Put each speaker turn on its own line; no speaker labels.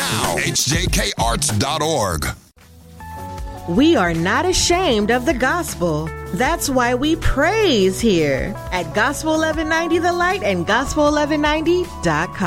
now. hjkarts.org.
We are not ashamed of the gospel. That's why we praise here at Gospel 1190 The Light and Gospel1190.com.